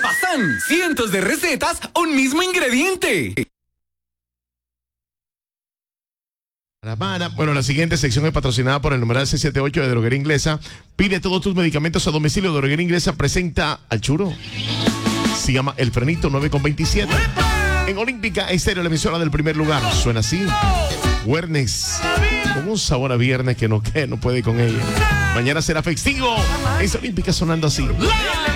Repasán, cientos de recetas, un mismo ingrediente. Bueno, la siguiente sección es patrocinada por el numeral 678 de Droguería Inglesa. Pide todos tus medicamentos a domicilio. Droguería Inglesa presenta al churo. Se llama El Frenito 9,27. En Olímpica Estéreo, la emisora del primer lugar. Suena así. Viernes. Con un sabor a viernes que no puede con ella. Mañana será festivo. Es Olímpica sonando así.